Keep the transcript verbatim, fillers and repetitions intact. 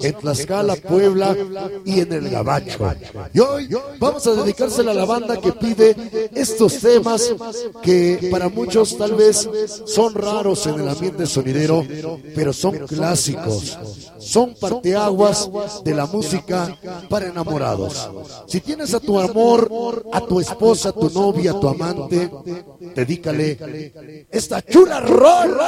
en Tlaxcala, Puebla y en el Gabacho. Y hoy vamos a dedicársela a la banda que pide estos temas que para muchos tal vez son raros en el ambiente sonidero, pero son clásicos, son parteaguas de la música para enamorados. Si tienes a tu amor, a tu esposa, a tu novia, a tu amante, dedícale esta chula rola.